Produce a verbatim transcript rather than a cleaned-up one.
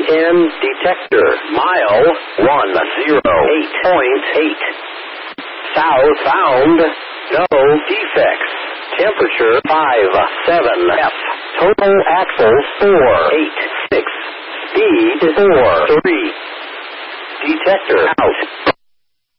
N detector. Mile one zero eight point eight. South found. No defects. Temperature five seven F. Total axles four eight six. Speed four three. Detector out.